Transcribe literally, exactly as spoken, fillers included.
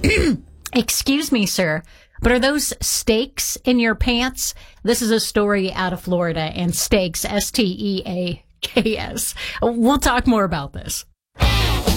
Excuse me, sir, but are those steaks in your pants? This is a story out of Florida, and steaks, S T E A K S. We'll talk more about this.